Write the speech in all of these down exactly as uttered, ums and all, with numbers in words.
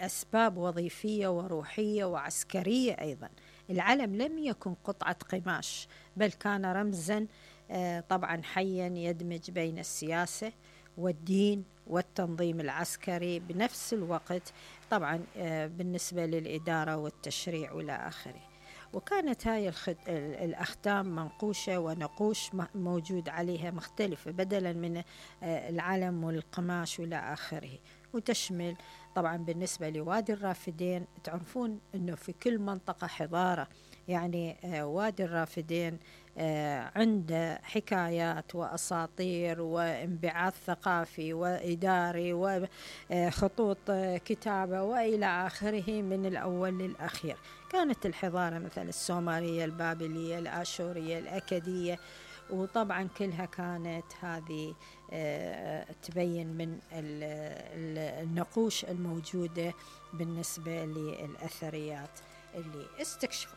أسباب وظيفية وروحية وعسكرية أيضا. العلم لم يكن قطعة قماش، بل كان رمزا طبعا حيا يدمج بين السياسة والدين والتنظيم العسكري بنفس الوقت، طبعا بالنسبة للإدارة والتشريع وإلى آخره. وكانت هاي الأختام منقوشة ونقوش موجود عليها مختلفة بدلا من العلم والقماش وإلى آخره. وتشمل طبعا بالنسبة لوادي الرافدين، تعرفون أنه في كل منطقة حضارة، يعني وادي الرافدين عنده حكايات وأساطير وانبعاث ثقافي وإداري وخطوط كتابة وإلى آخره من الأول للأخير. كانت الحضارة مثل السومرية، البابلية، الآشورية، الأكدية، وطبعا كلها كانت هذه تبين من النقوش الموجودة بالنسبة للأثريات اللي استكشفوا.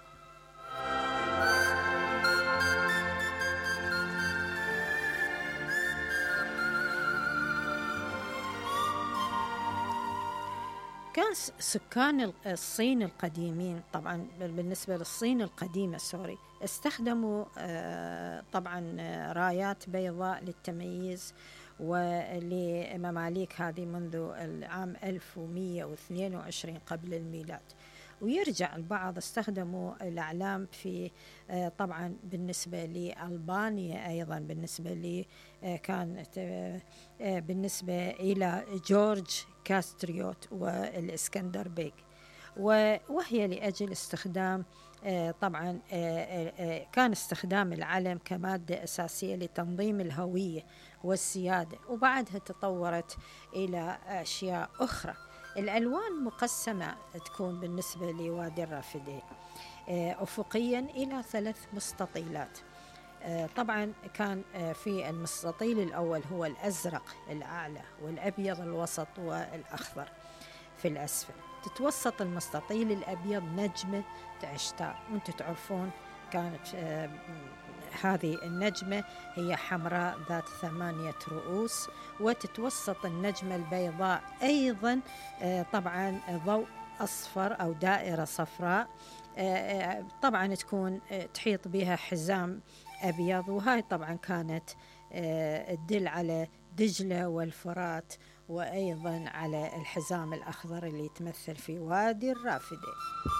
كان سكان الصين القديمين، طبعا بالنسبة للصين القديمة سوري، استخدموا طبعا رايات بيضاء للتمييز ولمماليك هذه منذ العام ألف ومئة واثنين وعشرين قبل الميلاد. ويرجع البعض استخدموا الأعلام في طبعا بالنسبة لألبانيا أيضا، بالنسبة لي كانت بالنسبة إلى جورج كاستريوت والإسكندر بيك، وهي لأجل استخدام طبعا كان استخدام العلم كمادة أساسية لتنظيم الهوية والسيادة. وبعدها تطورت إلى أشياء أخرى. الألوان مقسمة تكون بالنسبة لوادي الرافدين أفقيا إلى ثلاث مستطيلات. طبعا كان في المستطيل الأول هو الأزرق الأعلى، والأبيض الوسط، والأخضر في الأسفل. تتوسط المستطيل الأبيض نجمة عشتار، وانتم تعرفون كانت هذه النجمة هي حمراء ذات ثمانية رؤوس. وتتوسط النجمة البيضاء أيضا طبعا ضوء أصفر أو دائرة صفراء، طبعا تكون تحيط بها حزام أبيض. وهاي طبعا كانت تدل على دجلة والفرات، وأيضا على الحزام الأخضر اللي يتمثل في وادي الرافدين.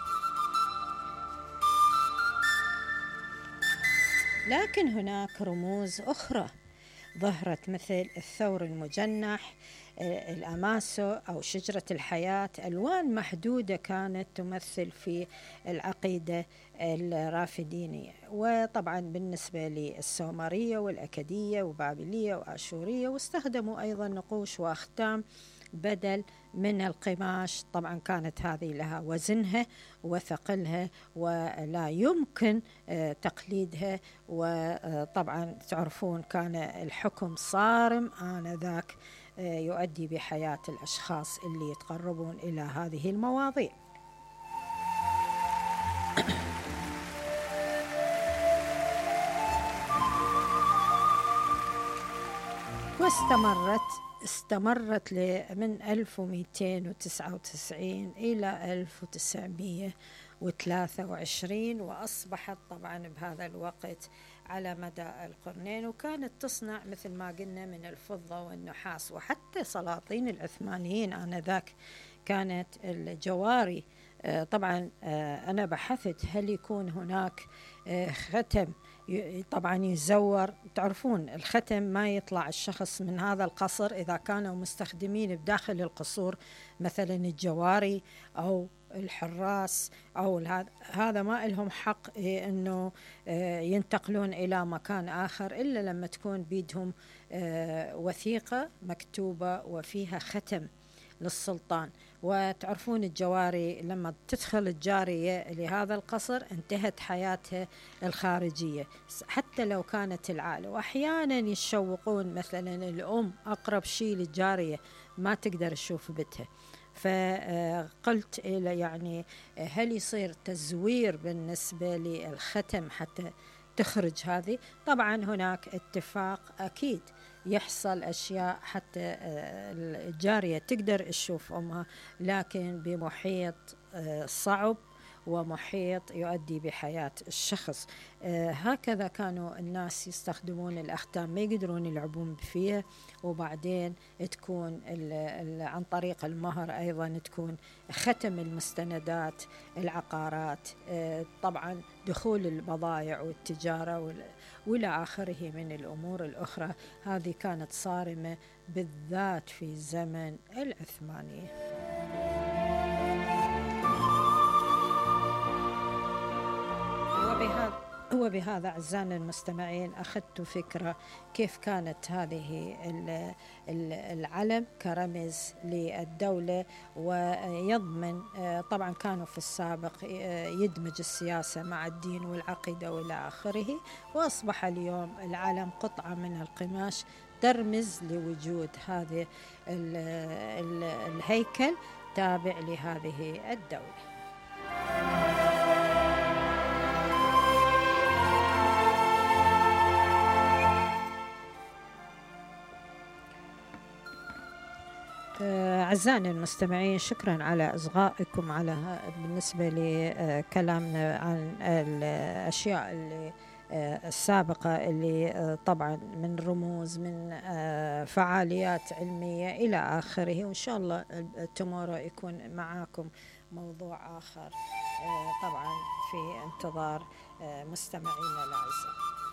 لكن هناك رموز أخرى ظهرت مثل الثور المجنح، الأماسو أو شجرة الحياة. ألوان محدودة كانت تمثل في العقيدة الرافدينية. وطبعا بالنسبة للسومرية والأكدية وبابلية وآشورية، واستخدموا أيضا نقوش وأختام بدل من القماش. طبعا كانت هذه لها وزنها وثقلها ولا يمكن تقليدها. وطبعا تعرفون كان الحكم صارم آنذاك يؤدي بحياة الأشخاص اللي يتقربون إلى هذه المواضيع. واستمرت استمرت من ألف ومئتين وتسعة وتسعين إلى ألف وتسعمئة وثلاثة وعشرين، وأصبحت طبعا بهذا الوقت على مدى القرنين. وكانت تصنع مثل ما قلنا من الفضة والنحاس. وحتى سلاطين العثمانيين آنذاك كانت الجواري، طبعا أنا بحثت هل يكون هناك ختم طبعا يزور. تعرفون الختم ما يطلع الشخص من هذا القصر إذا كانوا مستخدمين بداخل القصور مثلا الجواري أو الحراس أو هذا ما لهم حق إنه ينتقلون إلى مكان آخر إلا لما تكون بيدهم وثيقة مكتوبة وفيها ختم للسلطان. وتعرفون الجواري لما تدخل الجارية لهذا القصر انتهت حياتها الخارجية حتى لو كانت العائلة. وأحيانا يشوقون مثلا الأم أقرب شيء للجارية ما تقدر تشوف بيتها. فقلت إلى يعني هل يصير تزوير بالنسبة للختم حتى تخرج هذه؟ طبعا هناك اتفاق أكيد يحصل أشياء حتى الجارية تقدر تشوف أمها، لكن بمحيط صعب ومحيط يؤدي بحياة الشخص. آه هكذا كانوا الناس يستخدمون الأختام، ما يقدرون يلعبون فيها. وبعدين تكون ال ال عن طريق المهر أيضا تكون ختم المستندات، العقارات، آه طبعا دخول البضائع والتجارة وإلى آخره من الأمور الأخرى. هذه كانت صارمة بالذات في زمن العثمانية. وبهذا وبهذا أعزائنا المستمعين أخذت فكرة كيف كانت هذه العلم كرمز للدولة، ويضمن طبعا كانوا في السابق يدمج السياسة مع الدين والعقيدة وإلى آخره، وأصبح اليوم العلم قطعة من القماش ترمز لوجود هذه الهيكل تابع لهذه الدولة. أعزائنا المستمعين، شكرا على إصغائكم على بالنسبة لكلامنا عن الأشياء اللي السابقة اللي طبعا من رموز، من فعاليات علمية إلى آخره. وإن شاء الله تمورو يكون معاكم موضوع آخر طبعا في انتظار مستمعينا الأعزاء.